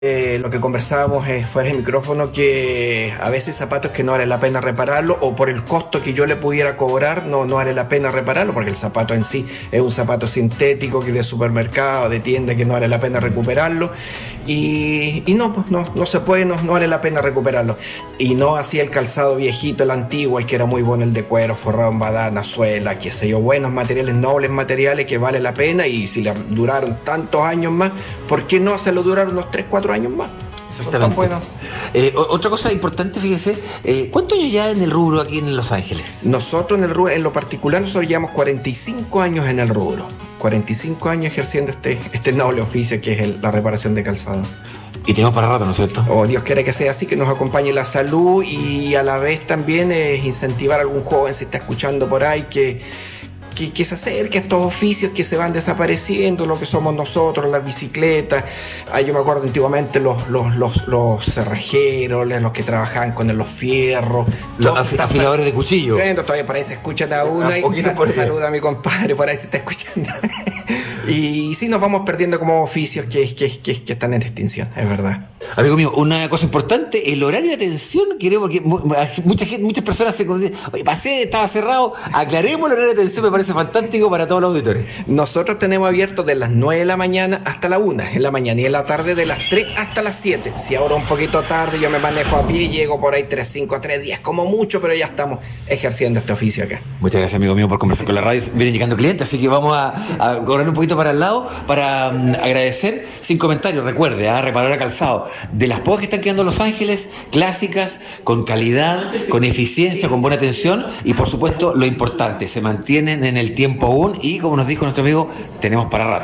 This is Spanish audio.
Lo que conversábamos fuera del micrófono, que a veces zapatos que no vale la pena repararlo, o por el costo que yo le pudiera cobrar no vale la pena repararlo, porque el zapato en sí es un zapato sintético que es de supermercado, de tienda, que no vale la pena recuperarlo, y no, pues no se puede, no vale la pena recuperarlo. Y no así el calzado viejito, el antiguo, el que era muy bueno, el de cuero, forrado en badana, suela, qué sé yo, buenos materiales, nobles materiales que vale la pena, y si le duraron tantos años más, ¿por qué no se lo duraron unos 3 4 años más? Exactamente. Bueno. Otra cosa importante, fíjese, ¿cuántos años ya en el rubro aquí en Los Ángeles? Nosotros en lo particular, nosotros llevamos 45 años en el rubro. 45 años ejerciendo este noble oficio que es la reparación de calzado. Y tenemos para rato, ¿no es cierto? Oh, Dios quiere que sea así, que nos acompañe la salud, y a la vez también es incentivar a algún joven, si está escuchando por ahí, que se acerque a estos oficios que se van desapareciendo, lo que somos nosotros, las bicicletas. Yo me acuerdo antiguamente los cerrajeros, los que trabajaban con los fierros, Los afiladores de cuchillo. Bueno, todavía por ahí se escuchan a una, y saluda a mi compadre, por ahí se está escuchando. Y sí, nos vamos perdiendo como oficios que están en extinción, es verdad. Amigo mío, una cosa importante, el horario de atención, queremos que muchas personas se dicen, oye, pasé, estaba cerrado, aclaremos el horario de atención, me parece fantástico para todos los auditores. Nosotros tenemos abierto de las 9 de la mañana hasta la 1 en la mañana, y en la tarde de las 3 hasta las 7. Si ahora un poquito tarde, yo me manejo a pie, llego por ahí 3 días como mucho, pero ya estamos ejerciendo este oficio acá. Muchas gracias, amigo mío, por conversar con la radio. Vienen llegando clientes, así que vamos a correr un poquito para el lado para agradecer sin comentarios. Recuerde, reparar calzado de las pocas que están quedando en Los Ángeles, clásicas, con calidad, con eficiencia, con buena atención, y por supuesto lo importante, se mantienen en el tiempo aún, y como nos dijo nuestro amigo, tenemos para rato.